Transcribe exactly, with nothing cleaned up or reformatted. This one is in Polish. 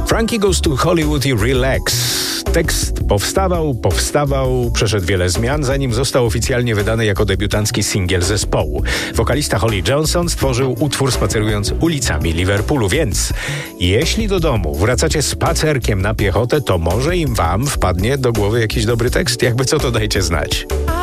Frankie Goes to Hollywood i Relax. Tekst powstawał, powstawał, przeszedł wiele zmian, zanim został oficjalnie wydany jako debiutancki singiel zespołu. Wokalista Holly Johnson stworzył utwór spacerując ulicami Liverpoolu, więc jeśli do domu wracacie spacerkiem na piechotę, to może im wam wpadnie do głowy jakiś dobry tekst? Jakby co, to dajcie znać.